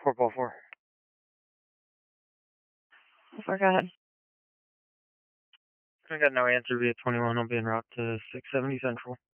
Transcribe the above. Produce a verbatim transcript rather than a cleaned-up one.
four ball four. Four, go ahead. I got no answer via twenty-one. I'll be en route to six seventy Central.